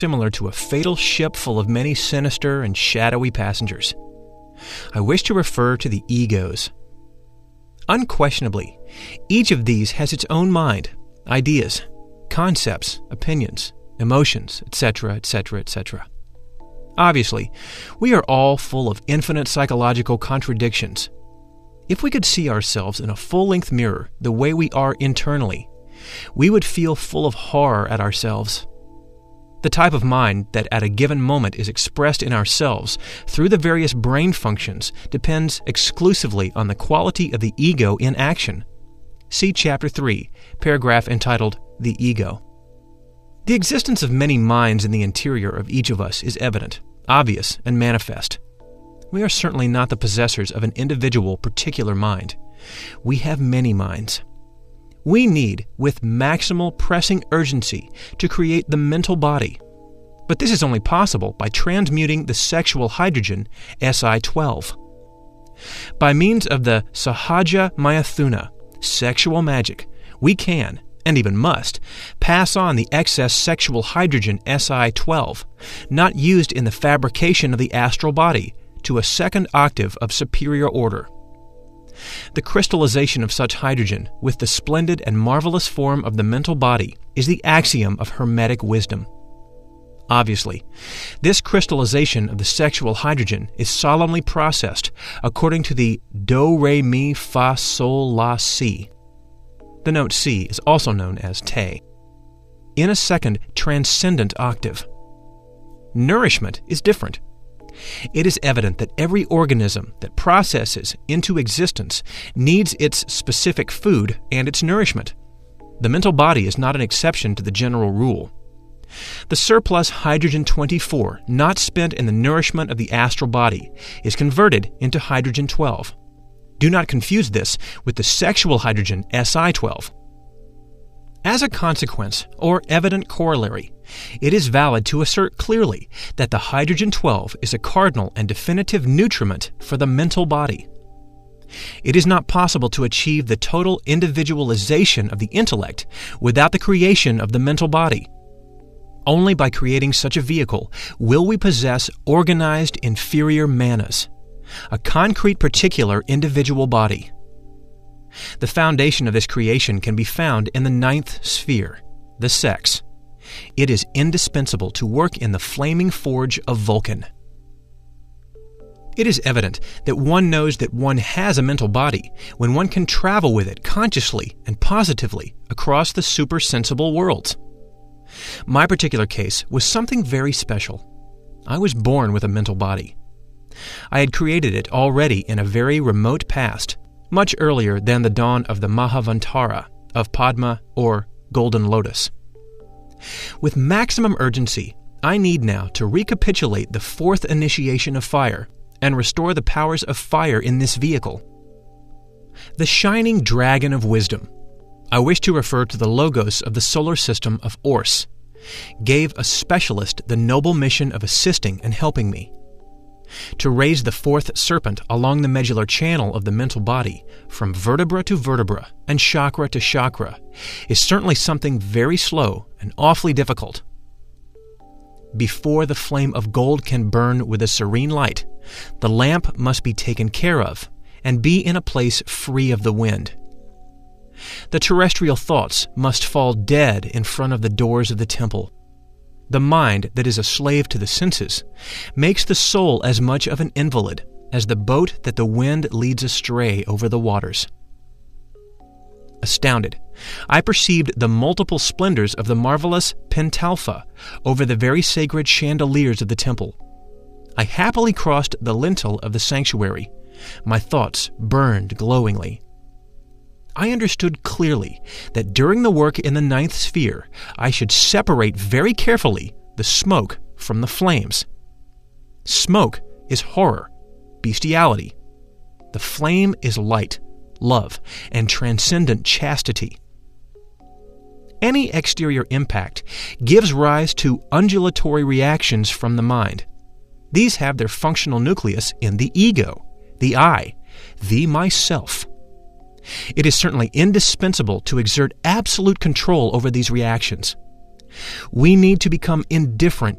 similar to a fatal ship full of many sinister and shadowy passengers. I wish to refer to the egos. Unquestionably, each of these has its own mind, ideas, concepts, opinions, emotions, etc., etc., etc. Obviously, we are all full of infinite psychological contradictions. If we could see ourselves in a full-length mirror the way we are internally, we would feel full of horror at ourselves. The type of mind that at a given moment is expressed in ourselves through the various brain functions depends exclusively on the quality of the ego in action. See Chapter 3, paragraph entitled The Ego. The existence of many minds in the interior of each of us is evident, obvious, and manifest. We are certainly not the possessors of an individual particular mind. We have many minds. We need, with maximal pressing urgency, to create the mental body. But this is only possible by transmuting the sexual hydrogen, Si-12. By means of the Sahaja Mayathuna, sexual magic, we can, and even must, pass on the excess sexual hydrogen Si-12, not used in the fabrication of the astral body, to a second octave of superior order. The crystallization of such hydrogen with the splendid and marvelous form of the mental body is the axiom of Hermetic wisdom. Obviously, this crystallization of the sexual hydrogen is solemnly processed according to the do, re, mi, fa, sol, la, si. The note Si is also known as Te, in a second transcendent octave. Nourishment is different. It is evident that every organism that processes into existence needs its specific food and its nourishment. The mental body is not an exception to the general rule. The surplus hydrogen-24 not spent in the nourishment of the astral body is converted into hydrogen-12. Do not confuse this with the sexual hydrogen Si-12. As a consequence, or evident corollary, it is valid to assert clearly that the hydrogen-12 is a cardinal and definitive nutriment for the mental body. It is not possible to achieve the total individualization of the intellect without the creation of the mental body. Only by creating such a vehicle will we possess organized inferior manas, a concrete particular individual body. The foundation of this creation can be found in the ninth sphere, the sex. It is indispensable to work in the flaming forge of Vulcan. It is evident that one knows that one has a mental body when one can travel with it consciously and positively across the supersensible worlds. My particular case was something very special. I was born with a mental body. I had created it already in a very remote past, much earlier than the dawn of the Mahavantara, of Padma, or Golden Lotus. With maximum urgency, I need now to recapitulate the fourth initiation of fire and restore the powers of fire in this vehicle. The shining dragon of wisdom, I wish to refer to the Logos of the solar system of Ors, gave a specialist the noble mission of assisting and helping me. To raise the fourth serpent along the medullary channel of the mental body, from vertebra to vertebra and chakra to chakra, is certainly something very slow and awfully difficult. Before the flame of gold can burn with a serene light, the lamp must be taken care of and be in a place free of the wind. The terrestrial thoughts must fall dead in front of the doors of the temple. The mind that is a slave to the senses makes the soul as much of an invalid as the boat that the wind leads astray over the waters. Astounded, I perceived the multiple splendors of the marvelous Pentalpha over the very sacred chandeliers of the temple. I happily crossed the lintel of the sanctuary. My thoughts burned glowingly. I understood clearly that during the work in the ninth sphere, I should separate very carefully the smoke from the flames. Smoke is horror, bestiality. The flame is light, love, and transcendent chastity. Any exterior impact gives rise to undulatory reactions from the mind. These have their functional nucleus in the ego, the I, the myself. It is certainly indispensable to exert absolute control over these reactions. We need to become indifferent